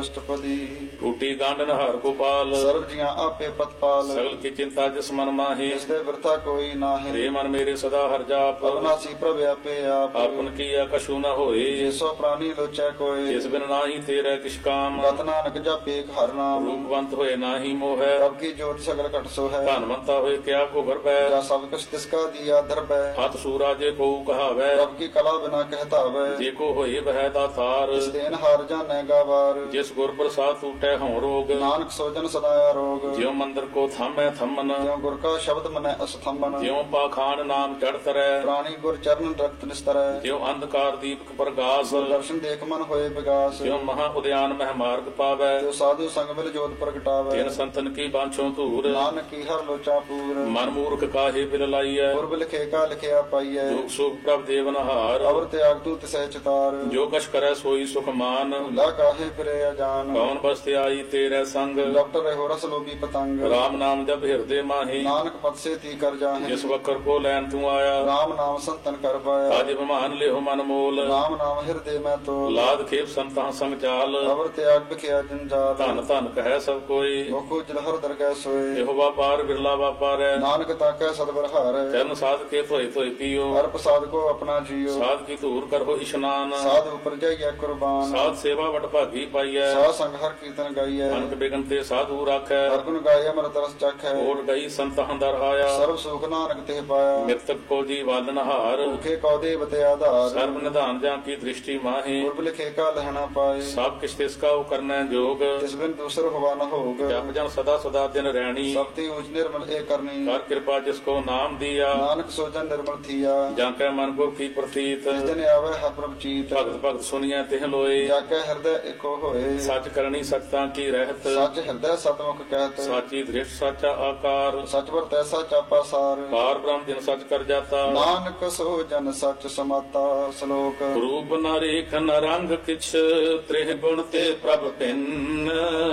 ਅਸ਼ਟਪਦੀ। ਟੂਟੀ ਗੰਢ ਨਹਾਰ ਗੋਪਾਲ ਸਰਬ ਜੀਆਂ ਆਪੇ ਪ੍ਰਤਪਾਲ। ਸਗਲ ਕੀ ਚਿੰਤਾ ਜਿਸ ਮਨ ਮਾਹੀ ਇਸ ਦੇ ਵਰਤਾ ਕੋਈ ਨਾਹੀਂ। ਰੇ ਮਨ ਮੇਰੇ ਸਦਾ ਹਰ ਜਾਪ ਅਬਨਾਸੀ ਪ੍ਰਭ ਆਪੇ ਆਪ। ਆਪਨ ਕੀਆ ਕਛੂ ਨ ਹੋਏ ਜਿਸੋ ਪ੍ਰਾਨੀ ਲੋਚੈ ਕੋਇ। ਜਿਸ ਬਿਨ ਨਾਹੀ ਤੇਰਾ ਕਿਛ ਕਾਮ ਗਤ ਨਾਨਕ ਜਪੇ ਹਰ ਨਾਮ। ਰੂਪਵੰਤ ਹੋਏ ਨਾਹੀ ਮੋਹੈ ਪ੍ਰਭ ਕੀ ਜੋਤ ਸਗਲ ਘਟ ਸੋ ਹੈ। ਧਨਵੰਤਾ ਹੋਏ ਕਿਆ ਕੋ ਗਰਬੈ ਜਾ ਸਭ ਕੁਛ ਤਿਸ ਕਾ ਦੀਆ ਦਰਬੈ। ਹੱਥ ਸੂਰਾ ਜੇ ਕੋ ਕਹਾਵੈ ਪ੍ਰਭ ਕੀ ਕਲਾ ਬਿਨਾ ਕਹਿਤਾਵੈ। ਜੇ ਕੋ ਹੋਏ ਬਹਿ ਦਾਤਾਰ ਇਸ ਦੇਨ ਹਾਰ ਜਾਣੈ ਗਾਵਾਰ। ਜਿਸ ਗੁਰ ਪ੍ਰਸਾਦ ਟੂਟੈ ਹਉ ਰੋਗ ਨਾਨਕ ਸੋਜਨ ਸਦਾ ਆਰੋਗ। ਜਿਉ ਮੰਦਰ ਕੋ ਥਾਮੈ ਥੰਮਨ ਜਿਉ ਗੁਰ ਕਾ ਸ਼ਬਦ ਮਨੈ ਅਸਥੰਬਨ। ਜਿਉ ਪਾਖਾਨ ਨਾਮ ਚੜ ਤਰੈ ਪ੍ਰਾਣੀ ਗੁਰ ਚਰਨ ਰਖਤ ਨਿਸਤਰੈ। ਜਿਉ ਅੰਧਕਾਰ ਦੀਪਕ ਪ੍ਰਗਾਸ ਦਰਸ਼ਨ ਦੇਖ ਮਨ ਹੋਏ ਵਿਗਾਸ। ਜਿਉ ਮਹਾ ਉਦਿਆਨ ਮਹਿ ਮਾਰਗ ਪਾਵੈ ਜੋ ਸਾਧੂ ਸੰਗ ਮਿਲ ਜੋਤ ਪ੍ਰਗਟਾਵੈ। ਤਿਨ ਸੰਤਨ ਕੀ ਬਾਂਛੋ ਧੂਰ ਨਾਨਕ ਕੀ ਹਰ ਲੋਚਾ ਪੂਰ। ਮਨ ਮੂਰਖ ਕਾਹੇ ਬਿਲ ਲਾਈਐ ਪੁਰਬ ਲਿਖੇ ਕਾ ਲਿਖਿਆ ਪਾਈਐ। ਦੁਖ ਸੁਖ ਪ੍ਰਭ ਦੇਵਨਹਾਰ ਅਵਰ ਤਿਆਗ ਤੂ ਤਿਸੈ ਚਿਤਾਰ। ਜੋ ਕਛ ਕਰੈ ਸੋਈ ਸੁਖ ਮਾਨ ਭੁਲਾ ਕਾਹੇ ਫਿਰੇ ਅਜਾਨ। ਕੌਣ ਬਸਤਿ ਆਈ ਤੇਰੇ ਸੰਗ ਡਾਕਟਰ ਰਹਿ ਰਸ ਲੋਭੀ ਪਤੰਗ। ਰਾਮ ਨਾਮ ਜਪ ਹਿਰਦੇ ਮਾਹੀ ਨਾਨਕ ਪਦ ਸੇ ਤੀ ਕਰ ਜਾਹੇ। ਜਿਸ ਵਕਰ ਕੋ ਲੈਨ ਤੂੰ ਆਇਆ ਰਾਮ ਨਾਮ ਸੰਤਨ ਕਰ ਪਾਇਆ। ਅਜ ਬਿਮਾਨ ਲਿਓ ਮਨ ਮੋਲ ਰਾਮ ਨਾਮ ਹਿਰਦੇ ਮੈਂ ਤੋਲ। ਲਾਦ ਖੇਪ ਸੰਤਾਂ ਸੰਗ ਚਾਲ ਅਵਰ ਤਿਆਗ ਵਿਖਿਆ ਜੰਜਾਲ। ਧਨ ਧਨ ਕਹਿ ਸਭ ਕੋਈ ਮੁਖੋ ਜਲਹਰ ਦਰਗਹਿ ਸੋਏ। ਇਹੋ ਵਾਪਾਰ ਬਿਰਲਾ ਵਾਪਾਰੈ ਨਾਨਕ ਤਾਕੈ ਸਤਿ ਹਾਰੈ। ਚਰਨ ਸਾਧ ਕੇ ਧੋਏ ਧੋਏ ਪੀਓ ਹਰ ਪ੍ਰਸਾਦ ਕੋ ਆਪਣਾ ਜੀਓ। ਸਾਧ ਕੀ ਧੂਰ ਕਰੋ ਇਸ਼ਨਾਨ ਸਾਧ ਉਪਰ ਜਾਈਐ ਕੁਰਬਾਨ। ਸਾਧ ਸੇਵਾ ਵਡ ਭਾਗੀ ਪਾਈਐ ਸਾਧ ਸੰਗ ਹਰ ਕੀਰਤਨ ਗਾਈਐ। ਅਨਕ ਬਿਗਨ ਤੇ ਸਾਧੂ ਰਾਖੈ ਹਰ ਗੁਣ ਗਾਏ ਅਮਰਤ ਰਸ ਚਖੈ। ਓਟ ਗਈ ਸੰਤਾਂ ਦਰ ਆਇਆ ਸਰਬ ਸੁਖ ਨਾਨਕ ਤੇ ਪਾਇਆ। ਮਿਰਤਕ ਕੋ ਜੀ ਵਾਲਨਹਾਰ ਭੁਖੇ ਕਉ ਦੇਵ ਤੇ ਆਧਾਰ। ਸਰਬ ਨਿਧਾਨ ਜਾਂ ਕੀ ਦ੍ਰਿਸ਼ਟੀ ਮਾਹੀ ਪੁਰਬ ਲਿਖੇ ਕਾ ਲਹਿਣਾ ਪਾਏ। ਸਭ ਕਿਛ ਤਿਸ ਕਾ ਉਹ ਕਰਨਾ ਜੋਗ ਤਿਸ ਬਿਨ ਦੂਸਰ ਹੋਵਾ ਨ ਹੋਗ। ਜਪ ਜਨ ਸਦਾ ਸਦਾ ਦਿਨ ਰਹਿਣੀ ਸਭ ਤੇ ਉਚ ਨਿਰਮਲ ਏ ਕਰਨੀ। ਕਰ ਕਿਰਪਾ ਜਿਸ ਕੋ ਨਾਮ ਦੀਆ ਨਾਨਕ ਸੋਜਨ ਨਿਰਮਲ ਥੀਆ। ਜਾਂ ਕੈ ਮਨ ਕੋ ਕੀ ਪ੍ਰਤੀਤ ਜਿਸ ਦਿਨ ਆਵੇ ਹਰ ਪ੍ਰਭ ਚੀਤ। ਭਗਤ ਭਗਤ ਸੁਣੀਐ ਤਿਹ ਲੋਏ ਜਾ ਕੇ ਹਿਰਦੈ ਇੱਕੋ ਹੋਏ। ਸੱਚ ਕਰਨੀ ਸਚਤਾ ਕੀ ਰਹਿਤ ਸੱਚ ਹਿਰਦੈ ਸਤਮੁਖ ਕਹਿਤ। ਸਾਚੀ ਦ੍ਰਿਸ਼ਟ ਸਾਚਾ ਆਕਾਰ ਸੱਚ ਵਰ ਤੈਸਾ ਚਾਪਾ ਸਾਰ। ਪਾਰ ਬ੍ਰਹਮ ਜਿਨ ਸੱਚ ਕਰ ਜਾਤਾ ਨਾਨਕ ਸੋ ਜਨ ਸੱਚ ਸਮਾਤਾ। ਸ਼ਲੋਕ ਰੂਪ ਨ ਰੇਖ ਨ ਰੰਗ ਕਿਛ ਤ੍ਰਿਹ ਗੁਣ ਤੇ ਪ੍ਰਭ ਭਿੰਨ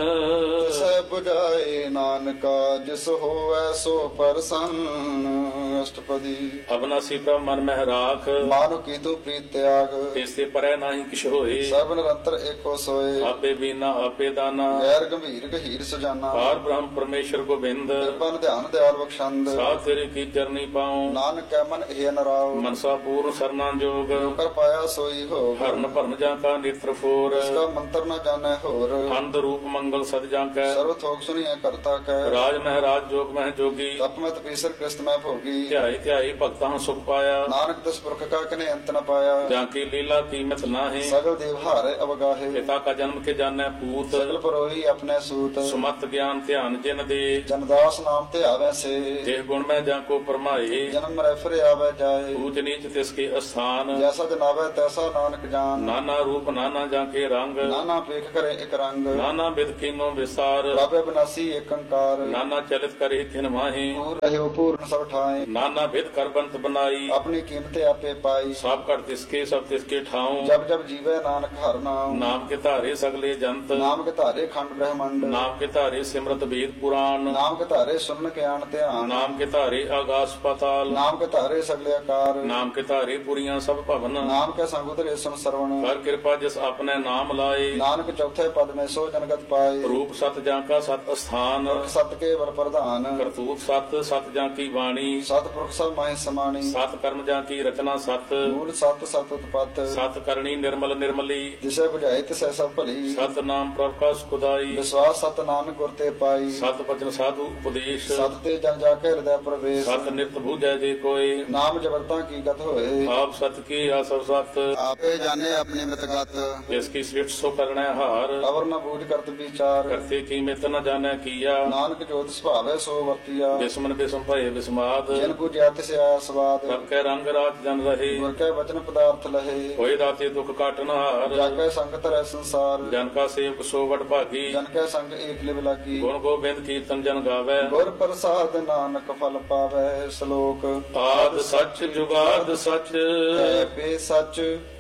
ਸੈ 부ਝਾਏ ਨਾਨਕਾ ਜਿਸ ਹੋਵੈ ਸੋ ਪਰਸੰਨ। ਅਸ਼ਟਪਦੀ। ਅਬਨਾਸੀ ਪ੍ਰਭ ਮਨ ਮਹਿ ਰਾਖ ਮਾਨੁ ਕੀਤੂ ਪ੍ਰੀਤ ਤਿਆਗ। ਤਿਸ ਤੇ ਪਰੈ ਨਾਹੀ ਕਿਛ ਹੋਏ ਸਰਬ ਨਿਰੰਤਰ ਏਕੋ ਸੋਏ। ਆਪੇ ਬੀਨਾ ਆਪੇ ਦਾਨਾ ਗੈਰ ਗੰਭੀਰ ਗਹੀਰ ਸੁਜਾਨਾ। ਪਾਰ ਬ੍ਰਹਮ ਪਰਮੇਸ਼ਰ ਗੋਬਿੰਦ ਕਿਰਪਨ ਧਿਆਨ ਦਿਆਲ ਬਖਸ਼ੰਦ। ਸਾਧ ਤੇਰੇ ਕੀ ਚਰਨੀ ਪਾਉ ਨਾਨਕ ਕੈ ਮਨ ਇਹ ਨਰਾਉ। ਮਨਸਾ ਪੂਰਨ ਸਰਨਾ ਜੋਗ ਜੋ ਕਰ ਪਾਇਆ ਸੋਈ ਹੋ। ਹਰਨ ਭਰਨ ਜਾਂ ਕਾ ਨੇਤਰ ਫੋਰ ਇਸ ਕਾ ਮੰਤਰ ਨ ਜਾਣੈ ਹੋਰ। ਅੰਧ ਰੂਪ ਮੰਗਲ ਸਦ ਜਾਂ ਕੈ ਸਰਬ ਥੋਕ ਸੁਣੀਐ ਕਰਤਾ ਕੈ। ਰਾਜ ਮਹਿਰਾਜ ਜੋਗ ਮਹਿ ਜੋਗੀ ਤਪ ਮੈਂ ਤਪੀਸਰ ਕ੍ਰਿਸਤ ਮੈਂ ਭੋਗੀ। ਧਿਆਈ ਧਿਆਈ ਭਗਤਾਂ ਸੁਖ ਪਾਇਆ ਨਾਨਕ ਤਿਸ ਪੁਰਖ ਕਾ ਕਨੇ ਅੰਤ ਨ ਪਾਇਆ। ਜਾਂ ਕੀ ਲੀਲਾ ਕੀਮਤ ਨਾਹੀ ਸਗਲ ਦੇਵ ਹਾਰੇ ਅਵਗਾਹੇ। ਪਿਤਾ ਕਾ ਜਨਮ ਕੇ ਜਾਣੈ ਪੂਤ ਸਗਲ ਪਰੋਹੀ ਆਪਣੇ ਸੂਤ। ਸੁਮਤ ਗਿਆਨ ਧਿਆਨ ਜਿਨ ਦੇ ਜਨਦਾਸ ਨਾਮ ਤੇ ਆਵੈ ਸੇ। ਦੇਹ ਗੁਣ ਮੈਂ ਜਾਂ ਕੋ ਪਰਮਾਏ ਜਨਮ ਰਹਿ ਫਿਰ ਆਵੈ ਜਾਏ। ਊਚ ਨੀਚ ਤਿਸ ਕੇ ਅਸਥਾਨ ਜੈਸਾ ਜਨਾਵੈ ਤੈਸਾ ਨਾਨਕ ਜਾਨ। ਨਾਨਾ ਰੂਪ ਨਾਨਾ ਜਾਂ ਕੇ ਰੰਗ ਨਾਨਾ ਪੇਖ ਕਰੇ ਇਕ ਰੰਗ। ਨਾਨਾ ਬਿਦ ਕੀਨੋ ਵਿਸਾਰ ਪ੍ਰਭ ਬਿਨਾਸੀ ਏਕ ਓੰਕਾਰ। ਨਾਨਾ ਚਲਿਤ ਕਰੇ ਖਿਨ ਮਾਹੀ ਪੂਰ ਰਹਿਓ ਪੂਰਨ ਸਭ ਠਾਏ। ਨਾਨਾ ਬਿਦ ਕਰ ਬੰਤ ਬਨਾਈ ਆਪਣੀ ਕੀਮਤ ਆਪੇ ਪਾਈ। ਸਭ ਘਟ ਤਿਸਕੇ ਸਭ ਤਿਸਕੇ ਠਾਉ ਜਬ ਜਬ ਜੀਵੈ ਨਾਨਕ ਹਰ ਨਾਮ। ਨਾਮ ਕੇ ਧਾਰੇ ਸਗਲੇ ਜੰਤ ਨਾਮ ਕੇ ਧਾਰੇ ਖੰਡ ਬ੍ਰਹਮੰਡ। ਨਾਮ ਕੇ ਧਾਰੇ ਸਿਮਰਤ ਵੇਦ ਪੁਰਾਣ ਨਾਮ ਕੇ ਧਾਰੇ ਸੁਨਨ ਗਿਆਨ ਧਿਆਨ। ਨਾਮ ਕੇ ਧਾਰੇ ਆਗਾਸ ਪਾਤਾਲ ਨਾਮ ਕੇ ਧਾਰੇ ਸਗਲੇ ਆਕਾਰ। ਨਾਮ ਕੇ ਧਾਰੇ ਪੁਰੀਆਂ ਸਭ ਭਵਨ ਨਾਮ ਕੇ ਸੰਗ ਉਤਰੇ ਸੁਨ ਸਰਵਣ। ਕਰ ਕਿਰਪਾ ਜਿਸ ਆਪਣੇ ਨਾਮ ਲਾਏ ਨਾਨਕ ਚੌਥੇ ਪਦ ਮੈਂ ਸੋ ਜਨਗਤ ਪਾਏ। ਰੂਪ ਸਤ ਜਾਂ ਕਾ ਸਤ ਅਸਥਾਨ ਸਤ ਕੇ ਵਰ ਪ੍ਰਧਾਨ। ਕਰਤੂਤ ਸਤ ਸਤ ਜਾਂ ਕੀ ਬਾਣੀ ਸਤਿਪੁਰਖ ਸਭ ਮਾਹਿ ਸਮਾਣੀ। ਸਤ ਕਰਮ ਜਾਂ ਕੀ ਰਚਨਾ ਸਤ ਮੂਲ ਸਤ ਸਤ ਉਤਪਤ। ਸਤ ਕਰਨੀ ਨਿਰਮਲ ਨਿਰਮਲੀ ਜਿਸੇ 부ਝਾਏ ਤਿਸੈ ਸਭ ਭਲੀ। ਸਤ ਨਾਮ ਪ੍ਰਭ ਕਾ ਸੁਖਦਾਈ ਵਿਸ਼ਵਾਸ ਸਤ ਨਾਨਕ ਗੁਰ ਤੇ ਪਾਈ। ਸਤ ਬਚਨ ਸਾਧੂ ਉਪਦੇਸ਼ ਸਤ ਤੇ ਜਨ ਜਾ ਕੇ ਹਿਰਦੈ ਪ੍ਰਵੇਸ਼। ਸਤ ਨਿਤ ਬੂਝੈ ਜੇ ਕੋਈ ਨਾਮ ਜਬਰਤਾ ਕੀ ਗਤ ਹੋਏ। ਆਪ ਸਤ ਕੀ ਆਸਵ ਸਤ ਆਪੇ ਜਾਣੇ ਆਪਣੀ ਮਿਤਗਤ। ਜਿਸ ਕੀ ਸ੍ਰਿਸ਼ਟ ਸੋ ਕਰਣੈ ਹਾਰ ਅਵਰ ਨ ਬੂਝ ਕਰਤ ਵਿਚਾਰ। ਕਰਤੇ ਕੀ ਮਿਤ ਨ ਜਾਣੈ ਕੀਆ ਨਾਨਕ ਜੋਤ ਸੁਭਾਵੈ ਸੋ ਵਰਤੀਆ। ਬਿਸਮਨ ਬਿਸਮ ਭਏ ਬਿਸਮਾਦ ਜਿਨ ਬੁਝਿਆ ਤਿਸ ਆਇਆ ਸਵਾਦ। ਸਭ ਕੈ ਰੰਗ ਰਾਤ ਜਨ ਰਹੇ ਗੁਰ ਕੈ ਵਚਨ ਪਦਾਰਥ ਲਹੇ। ਹੋਏ ਦਾਤੇ ਦੁਖ ਕਾਟਨ ਹਾਰ ਜਾ ਕੈ ਸੰਗਤ ਰਹਿ ਸੰਸਾਰ। ਜਨ ਕਾ ਸੇਵਕ ਸੋ ਵਡ ਭਾਗੀ ਜਨ ਕੈ ਸੰਗ ਏਕ ਲਿਵ ਲਾਗੀ। ਗੁਣ ਗੋਬਿੰਦ ਕੀਰਤਨ ਜਨ ਗਾਵੈ ਗੁਰ ਪ੍ਰਸਾਦ ਨਾਨਕ ਫਲ ਪਾਵੈ। ਸ਼ਲੋਕ ਆਦ ਸੱਚ ਜੁਗਾਦ ਸੱਚ ਹੈ ਪੇ ਸੱਚ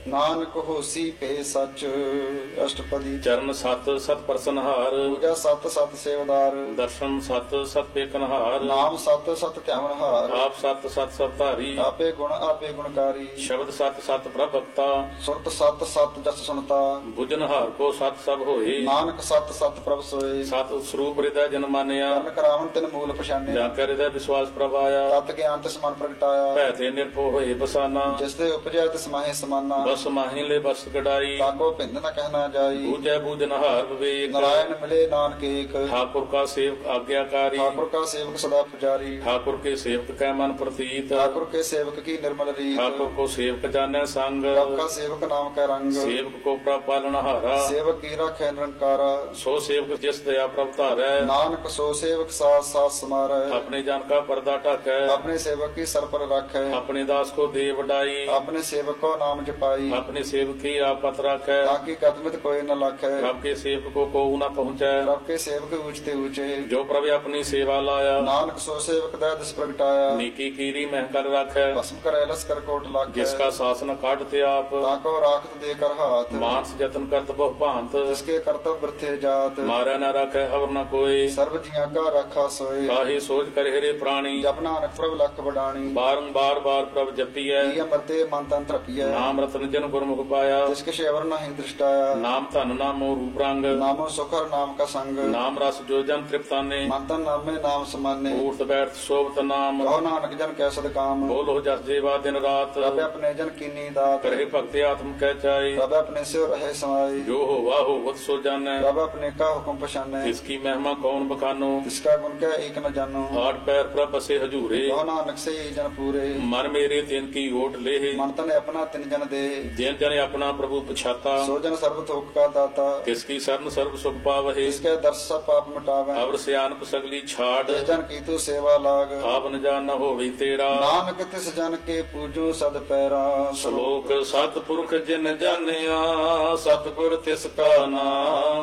ਨਾਨਕ ਹੋਸੀ ਭੇ ਸਚ। ਅਸ਼ਟਪਦੀ। ਚਰਨ ਸਤ ਸਤ ਪ੍ਰਸਨਹਾਰ, ਪੂਜਾ ਸਤ ਸਤ ਸੇਵਦਾਰ। ਦਰਸ਼ਨ ਸਤ ਸਤ ਪੇਖਨਹਾਰ, ਨਾਮ ਸਤ ਸਤ ਧਿਆਵਨਹਾਰ। ਆਪ ਸਤ ਸਤ ਸਤ ਧਾਰੀ, ਆਪੇ ਗੁਣਕਾਰੀ। ਸ਼ਬਦ ਸਤ ਸਤ ਪ੍ਰਭਕਤਾ, ਸੁਰਤ ਸਤ ਸਤ ਜਸ ਸੁਣਤਾ। ਬੁਝਨਹਾਰ ਕੋ ਸਤ ਸਭ ਹੋਏ, ਨਾਨਕ ਸਤ ਸਤ ਪ੍ਰਭ ਸੋਏ। ਸਤ ਸਰੂਪ ਹਿਰਦੈ ਜਨ ਮਾਨਿਆ, ਕਰਨ ਕਰਾਵਨ ਤਿਨ ਮੂਲ ਪਛਾਨਿਆ। ਜਾਂ ਕਰ ਹਿਰਦੈ ਵਿਸ਼ਵਾਸ ਪ੍ਰਭ ਆਇਆ, ਤਤ ਗਿਆਨ ਤਿਸ ਮਨ ਪ੍ਰਗਟਾਇਆ। ਭੈ ਤੇ ਨਿਰਭਉ ਹੋਏ ਬਸਾਨਾ, ਜਿਸ ਦੇ ਉਪਜੈ ਤਿਸ ਮਾਹੇ ਸਮਾਨਾ। ਬਸ ਮਾਹੀ ਲੈ ਬਸ ਕਡਾਈ, ਤਾਕੋ ਭਿੰਦ ਨ ਕਹਿਣਾ ਜਾਈ। ਬੂਝੈ ਬੂਝਨਹਾਰ ਵਿਵੇਕ, ਨਾਰਾਇਣ ਮਿਲੇ ਨਾਨਕ ਏਕ। ठाकुर का सेवक आज्ञाकारी, ठाकुर का सेवक सदा पुजारी। ठाकुर के सेवक कै मन प्रतीत, ठाकुर के सेवक की निर्मल रीत। ठाकुर को सेवक जाने संग, प्रभ का सेवक नाम का रंग। सेवक को प्रभ पालनहारा, सेवक की राखे निरंकारा। सो सेवक जिस दया प्रभ धारै, नानक सो सेवक साथ साथ समारै। अपने जन का पर्दा ढकै, अपने सेवक की सर पर रखै। अपने दास को दे वडाई, अपने सेवक को नाम जपाई। अपने सेवक की आपत रखै, ताकि कदमित कोई न लाखै। प्रभ के सेवक को कोऊ न पहुँचै, प्रभ के सेवक ऊंचते ऊंचे। जो प्रभ अपनी सेवा लाया, नानक सो सेवक दया दिस प्रगटाया। नीकी कीरी महकर रखै, भस्म करे लस कर कोट लाखै। जिसका शासन काटते आप, ताको राखत देकर हाथ। मानस जतन करत बहु भांत, जिसके कर्तव्य वृथे जात। मारै न रखै अवर न कोई, सर्व जिया का रखा सोए। काहे सोच कर हेरे प्राणी, जप नानक प्रभ लख बडाणी। बारंबार बार प्रभ जपियै, प्रिय मरते मन तन तृपिय। नाम रतन जन गुरमुख पाया, जिसके शेवर नहीं दृष्टाया। नाम धन नामो रूप रंग, नामो सुखर नाम का संग। नाम रस जो जन तृप्ताने, मन तन नाम में नाम समाने। ऊर्त बैठ शोभत नाम, कहो नानक जन कै सद काम। बोलो जस जेवा दिन रात, प्रभ अपने जन कीनी दात। करे भक्ति आत्म कह चाई, प्रभ अपने से रहे समाई। जो हो वाहो वत सो जानै, प्रभ अपने का हुक्म पछाने। इसकी महिमा कौन बखानो, जिसका गुण क्या एक न जानो। आठ पैर प्रभ बसे हजूरे, कहो नानक से ही जन पूरे। मन मेरे तिन की ओट ले, मन तन अपना तिन जन दे। जिन जन अपना प्रभु पछाता, सो जन सर्व थोक का दाता। किसकी शरण सर्व सुख पावहे, इसके दर्श सब पाप मिटावे। अवर सियानप सगली छाड़, जिस जन की तू सेवा लाग। आप न जान न होवी तेरा, नानक तिस जन के पूजो सद पैरा। श्लोक सतपुरख जिन जानिया, सतगुर तिसका नाम,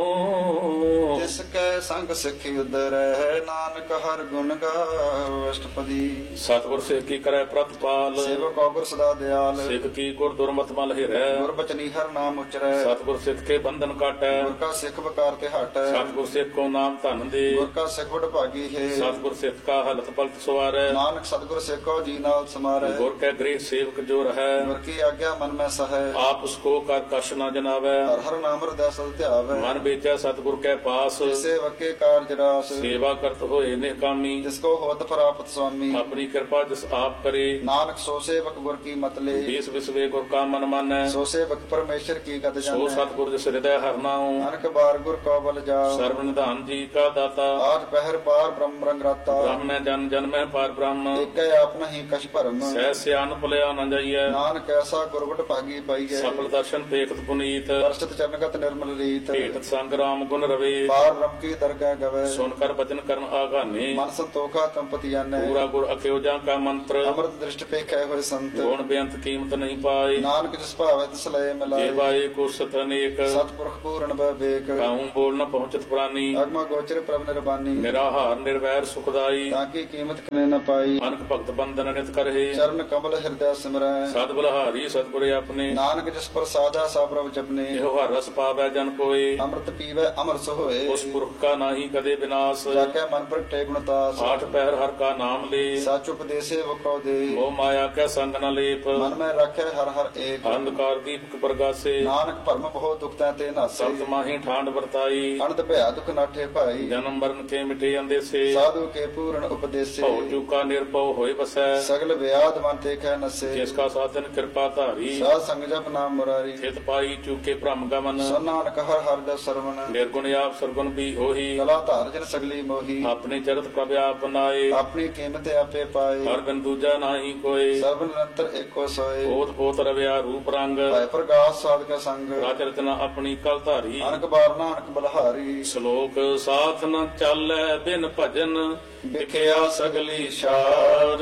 तिसके संग सिखी उदरै। नानक हर गुण गाओ। अष्टपदी। सतगुर से की करे प्रतिपाल, सेवक औगुर सदा दयाल। सिख की गुर दुर्मत मल हिरै, गुर बचनी हर नाम उचरै। सतगुर सिख के बंधन काटै, गुर का सिख बकार ते हटै। सतगुर सिख को नाम धन दे, गुर का सिख बड़ भागी है। सतगुर सिख का हलत पलत सवारै, नानक सतगुर सिख को जी नाल समारै। गुर के गृह सेवक जो रहै, गुर की आज्ञा मन में सहै। आप उसको कर कश न जनावै, हर हर नाम हृदय सद ध्यावै। मन बेचा सतगुर के पास, सेवक के कार्य रास। सेवा करत होए निकामी, जिसको होत प्राप्त स्वामी। अपनी कृपा जिस आप करे, नानक सो सेवक गुर की मत ले। बीस विश्वे गुर का मन मानै, सो सेवक परमेश्वर की गत सो जानै। सतगुर जिस हृदय हर नाऊं, अनक बार गुर को बल जाओ। सर्व निधान जी का दाता, आज पहर पार ब्रह्म रंग राता। ब्रह्म में जन जन में पार ब्रह्म, एक आप नहीं कछ भरम। सह सियान भुलिया न जाइए, नानक ऐसा गुरबट भागी पाइए। सफल दर्शन पेखत पुनीत, दर्शित चरणगत निर्मल रीत। भेटत संग राम गुण रवे, पार ब्रह्म की दरगाह गवे। सुनकर वचन कर्म आगाने, मन संतोखा तंपति जाने। पूरा गुर अख्योजा का मंत्र, अमृत दृष्टि पे कै हुए संत। गुण बेअंत कीमत नहीं पाए, नानक जिस भावे तिस लय मिलाए। जेवाए को सत अनेक, सतपुरख पूर्ण बवेक। कहूँ बोल न पहुँचत प्राणी, अगमा गोचर प्रभ निर्बानी। निराहार निर्वैर सुखदाई, ताकि कीमत कने न पाई। अनक भक्त बंधन नित करहे, चरण कमल हृदय सिमरै। सद बलहारी सतगुर अपने, नानक जिस पर साधा सा प्रभ जपने। एहो हर रस पावै जन कोय, अमृत पीवै अमर सो होए। उस पुरख का नाही कदे विनाश, जाके मन पर टे गुणतास। आठ पैर हर का नाम ले, साच उपदेशे वो कौ दे। मोह माया कै संग न लेप, मन में रखे हर हर एक। अंधकार दीपक प्रगासे, नानक भरम बहुत दुख ते नासे। सत माही ठांड वर्ताई, अनंत भया दुख नाठे भाई। जन्म मरण के मिटे अंदेसे, साधु के पूर्ण उपदेशे। भव चूका निर्भव होय बसै, सगल व्याध मन ते कह नसे। जिसका साधन कृपा धारी, साध संग जप नाम मुरारी। चित पाई चूके भ्रम गमन, सो नानक हर हर दस सरवण। निर्गुण आप सरगुण भी होही, कला धार जन सगली मोही। अपने चरत प्रभ आप बनाए, अपनी कीमत आपे पाए। हर बिन दूजा नाही कोय, सर्व निरंतर एको सोए। पोत पोत रव्या रूप रंग, भय प्रकाश साधक संग। राज रचना अपनी कल धारी, अनक बार नानक बलहारी। श्लोक साथ न चालै बिन भजन, विखिया सगली शार,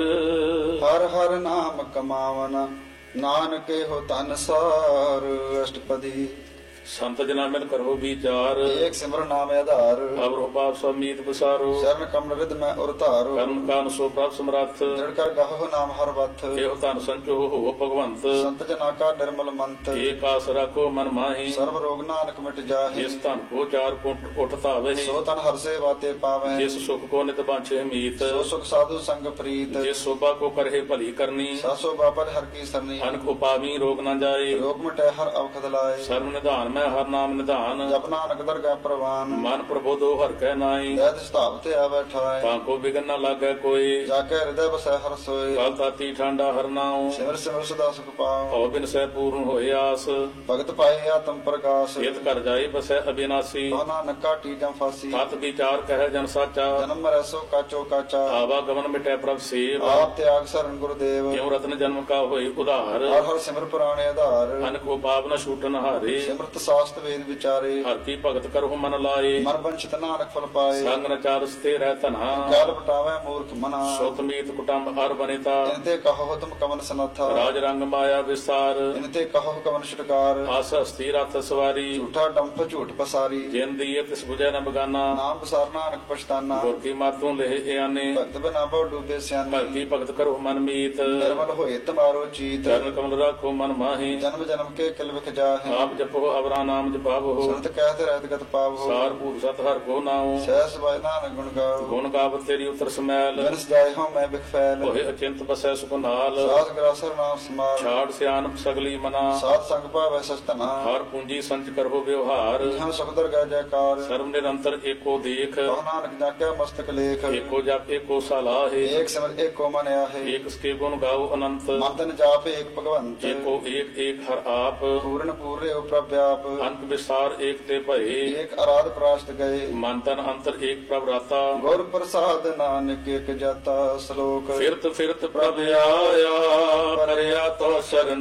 हर हर नाम कमावन। नानक हो तन सार। अष्टपदी। ਸੰਤ ਜਨਾ ਮਿਲ ਕਰੋ ਵਿਚਾਰ ਏਕ ਸਿਮਰ ਨਾਮ ਆਧਾਰ ਅਵਰੋ ਪਾਪ ਸਮੀਤ ਬਸਾਰੋ ਸ਼ਰਨ ਕਮਲ ਰਿਦ ਮੈਂ ਉਰ ਧਾਰੋ ਕਰਮ ਕਾਨ ਸੋ ਪ੍ਰਭ ਸਮਰੱਥ ਜੜ ਕਰ ਗਾਹੋ ਨਾਮ ਹਰ ਵਤ ਇਹੋ ਧਨ ਸੰਚੋ ਹੋ ਭਗਵੰਤ ਸੰਤ ਜਨਾ ਕਾ ਨਿਰਮਲ ਮੰਤ ਏਕ ਆਸ ਰੱਖੋ ਮਨ ਮਾਹੀ ਸਰਬ ਰੋਗ ਨਾਨਕ ਮਿਟ ਜਾਹੇ ਜਿਸ ਧਨ ਕੋ ਚਾਰ ਕੁੰਟ ਉਠ ਧਾਵੇ ਸੋ ਤਨ ਹਰ ਸੇਵਾ ਤੇ ਪਾਵੈ ਜਿਸ ਸੁਖ ਕੋ ਨਿਤ ਬਾਂਛੇ ਮੀਤ ਸੋ ਸੁਖ ਸਾਧੂ ਸੰਗ ਪ੍ਰੀਤ ਜਿਸ ਸੋਭਾ ਕੋ ਕਰਹਿ ਭਲੀ ਕਰਨੀ ਸਾਸੋ ਬਾਬਰ ਹਰ ਕੀ ਸਰਨੀ ਅਨਕ ਉਪਾਵੀ ਰੋਗ ਨਾ ਜਾਏ ਰੋਗ ਮਿਟੈ ਹਰ ਅਵਖਦ ਲਾਏ ਸਰਬ ਨਿਧਾਨ ਮੈਂ ਹਰ ਨਾਮ ਨਿਧਾਨ ਜਪ ਨਾਨਕ ਦਰਗਾਹ ਪ੍ਰਵਾਨ ਮਨ ਪ੍ਰਬੋਧੋ ਹਰ ਕੈ ਨਾਈ ਦੈਤ ਸਤਾਵ ਤੇ ਆਵੈ ਠਾਏ ਤਾਂ ਕੋ ਬਿਗਨ ਨਾ ਲਾਗੈ ਕੋਈ ਜਾ ਕੇ ਹਿਰਦੈ ਬਸੈ ਹਰ ਸੋਏ ਕਾਲ ਤਾਤੀ ਠਾਂਡਾ ਹਰ ਨਾਉ ਸਿਮਰ ਸਿਮਰ ਸਦਾ ਸੁਖ ਪਾਉ ਭਉ ਬਿਨ ਸਹਿ ਪੂਰਨ ਹੋਏ ਆਸ ਭਗਤ ਪਾਏ ਆਤਮ ਪ੍ਰਕਾਸ਼ ਇਤ ਕਰ ਜਾਏ ਬਸੈ ਅਬਿਨਾਸੀ ਕੋ ਨਾਨਕ ਕਾਟੀ ਜਮ ਫਾਸੀ ਸਤ ਵਿਚਾਰ ਕਹਿ ਜਨ ਸਾਚਾ ਜਨਮ ਮਰੈ ਸੋ ਕਾਚੋ ਕਾਚਾ ਆਵਾ ਗਮਨ ਮਿਟੈ ਪ੍ਰਭ ਸੇਵ ਆਪ ਤਿਆਗ ਸਰਨ ਗੁਰਦੇਵ ਕਿਉ ਰਤਨ ਜਨਮ ਕਾ ਹੋਏ ਉਧਾਰ ਹਰ ਹਰ ਸਿਮਰ ਪੁਰਾਣੇ ਆਧਾਰ ਅਨ ਕੋ ਪਾਪ ਨ ਛੂਟਨ ਹਾਰੇ ਸਿਮਰਤ ਸਾਸਤ ਵੇਦ ਵਿਚਾਰੇ ਹਰ ਕੀ ਭਗਤ ਕਰਹੁ ਮਨ ਲਾਏ ਮਨ ਬੰਚਿਤ ਨਾਨਕ ਫਲ ਪਾਏ ਸੰਗ ਨ ਚਾਰਸ ਤੇ ਰਹਿ ਧਨਾ ਕਾਲ ਬਟਾਵੇ ਮੂਰਖ ਮਨਾ ਸੁਤ ਮੀਤ ਕੁਟੰਬ ਹਰ ਬਨਿਤਾ ਇਨਤੇ ਕਹੋ ਤੁਮ ਕਮਨ ਸਨਥਾ ਰਾਜ ਰੰਗ ਮਾਇਆ ਵਿਸਾਰ ਇਨਤੇ ਕਹੋ ਕਮਨ ਛਟਕਾਰ ਆਸ ਹਸਤੀ ਰਥ ਸਵਾਰੀ ਝੂਠਾ ਡੰਪ ਝੂਠ ਪਸਾਰੀ ਜਿਨ ਦੀਏ ਤਿਸ ਬੁਝੈ ਨ ਬਗਾਨਾ ਨਾਮ ਬਸਾਰ ਨਾਨਕ ਪਛਤਾਨਾ ਗੁਰ ਕੀ ਮਾਤੋਂ ਲਹਿ ਇਆਨੇ ਭਗਤ ਬਨਾ ਬਹੁ ਡੂਬੇ ਸਿਆਨੇ ਭਗਤੀ ਭਗਤ ਕਰੋ ਮਨ ਮੀਤ ਨਿਰਮਲ ਹੋਏ ਤੁਮਾਰੋ ਚੀਤ ਚਰਨ ਕਮਲ ਰਾਖੋ ਮਨ ਮਾਹੀ ਜਨਮ ਜਨਮ ਕੇ ਕਿਲ ਵਿਖ ਜਾਹੇ ਆਪ ਜਪੋ ਅਵਰਾ ਨਾਮ ਜਪਾਵੋ ਸੁਨਤ ਕਹਿਤ ਰਹਿਤ ਗਤ ਪਾਵੋ ਸਾਰ ਭੂਤ ਸਤ ਹਰ ਕੋ ਨਾਉ ਸਹਿਸ ਬਾਇ ਨਾਨਕ ਗੁਣ ਗਾਓ ਗੁਣ ਗਾਵਤ ਤੇਰੀ ਉਤਰ ਸਮੈਲ ਜਨ ਸਜਾਏ ਹੋ ਮੈਂ ਬਿਖ ਫੈਲ ਹੋਏ ਅਚਿੰਤ ਬਸੈ ਸੁਖ ਨਾਲ ਸਾਧ ਗਰਾਸਰ ਨਾਮ ਸਮਾਲ ਛਾੜ ਸਿਆਨਪ ਸਗਲੀ ਮਨਾ ਸਾਧ ਸੰਗ ਭਾਵੈ ਸਚਤਨਾ ਹਰ ਪੂੰਜੀ ਸੰਚ ਕਰੋ ਵਿਵਹਾਰ ਇਹਾਂ ਸੁਖਦਰ ਗਾ ਜੈਕਾਰ ਸਰਬ ਨਿਰੰਤਰ ਏਕੋ ਦੇਖ ਕਹੋ ਨਾਨਕ ਜਾਕਿਆ ਮਸਤਕ ਲੇਖ ਏਕੋ ਜਪ ਏਕੋ ਸਲਾਹੇ ਏਕ ਸਿਮਰ ਏਕੋ ਮਨ ਆਹੇ ਏਕ ਸਕੇ ਗੁਣ ਗਾਓ ਅਨੰਤ ਮਨ ਤਨ ਜਾਪ ਏਕ ਭਗਵੰਤ ਏਕੋ ਏਕ ਏਕ ਹਰ ਆਪ ਪੂਰਨ ਪੂਰੇ ਉ ਪ੍ਰਭਿਆਪ ਅੰਤ ਵਿਸਾਰ ਏਕ ਤੇ ਭਏ ਏਕ ਅਰਾਧ ਪ੍ਰਾਸ਼ਤ ਗਏ ਮਨ ਤਨ ਅੰਤਰ ਏਕ ਪ੍ਰਭ ਰਾਤਾ ਗੁਰ ਪ੍ਰਸਾਦ ਨਾਨਕ ਏਕ ਜਾਤਾ ਸ਼ਲੋਕ ਫਿਰਤ ਫਿਰਤ ਪ੍ਰਭ ਆਇਆ ਕਰਿਆ ਤੋ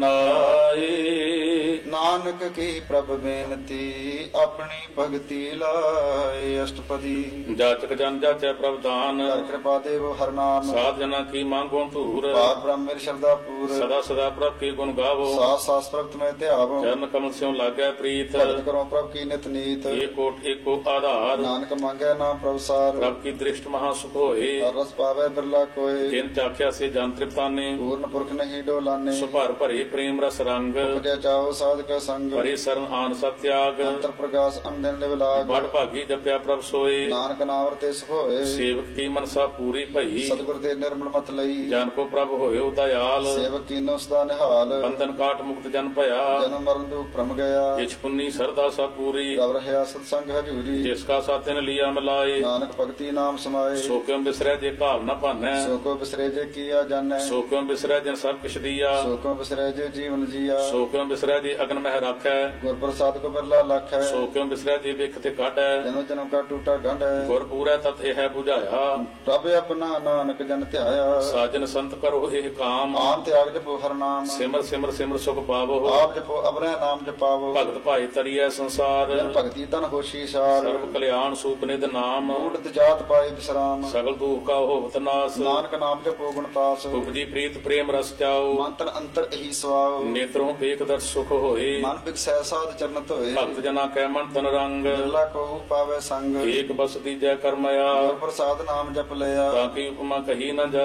ਸਰਨਾਈ ਨਾਨਕ ਕੀ ਪ੍ਰਭ ਬੇਨਤੀ ਆਪਣੀ ਭਗਤੀ ਲਾਏ ਅਸ਼ਟਪਦੀ ਜਾਚਕ ਜਨ ਜਾਚੈ ਪ੍ਰਭ ਦਾਨ ਕਰ ਕਿਰਪਾ ਦੇਵ ਹਰ ਨਾਮ ਸਾਧ ਜਨਾ ਕੀ ਮੰਗੋ ਧੂਰ ਪਾਕ ਬ੍ਰਹਮ ਮੇਰੀ ਸ਼ਰਧਾ ਪੂਰ ਸਦਾ ਸਦਾ ਪ੍ਰਭ ਕੀ ਗੁਣ ਗਾਵੋ ਸਾਸ ਸਾਸ ਪ੍ਰਭਤ ਮੈਂ ਧਿਆਵੋ ਚਰਨ ਕਮਲ ਸਿਉ ਲਾਗੈ ਪ੍ਰੀਤ ਭਗਤ ਕਰੋ ਪ੍ਰਭ ਕੀ ਨਿਤ ਨੀਤ ਏਕੋਟ ਏਕੋ ਆਧਾਰ ਨਾਨਕ ਮੰਗੈ ਨਾਮ ਪ੍ਰਭ ਸਾਰ ਪ੍ਰਭ ਕੀ ਦ੍ਰਿਸ਼ਟ ਮਹਾ ਸੁਖ ਹੋਏ ਹਰ ਰਸ ਪਾਵੇ ਬਿਰਲਾ ਕੋਏ ਜਿਨ ਚਾਖਿਆ ਸੇ ਜਨ ਤ੍ਰਿਪਤਾਨੇ ਪੂਰਨ ਪੁਰਖ ਨਹੀਂ ਡੋਲਾਨੇ ਸੁਭਰ ਭਰੇ ਪ੍ਰੇਮ ਰਸ ਰੰਗ ਉਪਜਿਆ ਚਾਓ ਸਾਧਕ ਸੰਗ ਭਰੇ ਸਰਨ ਆਨ ਸਭ ਤਿਆਗ ਅੰਤਰ ਪ੍ਰਕਾਸ਼ ਅੰਦਨ ਨਿਵਲਾਗ ਬੜ ਭਾਗੀ ਜਪਿਆ ਪ੍ਰਭ ਸੋਏ ਨਾਨਕ ਨਾਮ ਰਤੇ ਸੁਖ ਹੋਏ ਸੇਵਕ ਕੀ ਮਨਸਾ ਪੂਰੀ ਭਈ ਸਤਿਗੁਰ ਦੇ ਨਿਰਮਲ ਮਤ ਲਈ ਜਨ ਕੋ ਪ੍ਰਭ ਹੋਇਓ ਦਇਆਲ ਸੇਵਕ ਕੀਨੋ ਸਦਾ ਨਿਹਾਲ ਬੰਧਨ ਕਾਟ ਮੁਕਤ ਜਨ ਭਇਆ ਜਨਮ ਮਰਨ ਦੁਖ ਭ੍ਰਮ ਗਿਆ ਇਛ ਪੁੰਨੀ ਸਰਦਾ ਸਭ ਪੂਰੀ ਰਵ ਰਹਿਆ ਸਤ ਸੰਗ ਹਜੂਰੀ ਜਿਸ ਕਾ ਸਾਥਨ ਲਿਆ ਮਿਲਾਏ ਨਾਨਕ ਭਗਤੀ ਨਾਮ ਸਮਾਏ ਸੋ ਕਿਉ ਬਿਸਰੈ ਜੇ ਭਾਵ ਨ ਭਾਨੈ ਸੋ ਕੋ ਬਿਸਰੇ ਜੇ ਕੀਆ ਜਾਣੈ ਸੋ ਕਿਉ ਬਿਸਰੈ ਜਨ ਸਭ ਕਿਛ ਦੀਆ ਸੋ ਕੋ ਬਿਸਰੇ ਜੇ ਜੀਵਨ ਜੀਆ ਸੋ ਕਿਉ ਬਿਸਰੈ ਜੇ ਅਗਨ ਮਹਿ ਰਾਖੈ ਗੁਰ ਪ੍ਰਸਾਦ ਕੋ ਬਿਰਲਾ ਲਖ ਹੈ ਸੋ ਕਿਉ ਬਿਸਰੈ ਜੇ ਵਿਖ ਤੇ ਕਾਢੈ ਜਨਮ ਜਨਮ ਕਾ ਟੂਟਾ ਗੰਢ ਹੈ ਗੁਰ ਪੂਰੈ ਤਤ ਇਹ 부ਝਾਇਆ ਪ੍ਰਭ ਆਪਣਾ ਨਾਨਕ ਜਨ ਧਿਆਇਆ ਸਾਜਨ ਸੰਤ ਕਰੋ ਇਹ ਕਾਮ ਆਨ ਤਿਆਗ ਜਪੋ ਹਰ ਨਾਮ ਸਿਮਰ ਸਿਮਰ ਸਿਮਰ ਸੁਖ ਪਾਵੋ ਆਪ ਜਪੋ ਅਬਰੈ ਨਾਮ ਜਪਾਵੋ ਭਗਤ ਭਾਈ ਤਰੀਐ ਸੰਸਾਰ ਜਨ ਭਗਤੀ ਤਨ ਹੋਸ਼ੀ ਸਾਰ ਸਰਬ ਕਲਿਆਣ ਸੂਪ ਨਿਧ ਨਾਮ ਊੜਤ ਜਾਤ ਪਾਏ ਵਿਸਰਾਮ ਸਗਲ ਦੁਖ ਕਾ ਹੋਵਤ ਨਾਸ ਨਾਨਕ ਨਾਮ ਜਪੋ ਗੁਣ ਪਾਸ ਉਪਜੀ ਪ੍ਰੀਤ ਪ੍ਰੇਮ ਰਸ ਚਾਓ ਮਨ ਤਨ ਅੰਤਰ ਇਹੀ ਸਵਾਉ ਨੇਤਰੋਂ ਵੇਖ ਦਰ ਸੁਖ ਹੋਏ ਮਨ ਬਿਕਸੈ ਸਾਧ ਚਰਨਤ ਹੋਏ ਭਗਤ ਜਨਾ ਕੈ ਮਨ ਤਨ ਰੰਗ ਬਿਰਲਾ ਕੋ ਪਾਵੇ ਸੰਗ ਏਕ ਬਸ ਦੀਜੈ ਕਰਮਇਆ ਗੁਰ ਪ੍ਰਸਾਦ ਨਾਮ ਜਪ ਲਿਆ ਤਾਂ ਕੀ ਉਪਮਾ ਕਹੀ ਨ ਜਾ